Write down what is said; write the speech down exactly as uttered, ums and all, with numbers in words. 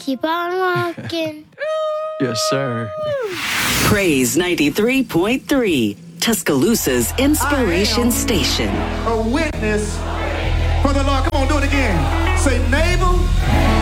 keep on walking. Yes, sir. Praise ninety-three point three, Tuscaloosa's inspiration station. A witness for the Lord. Come on, do it again. Say, neighbor,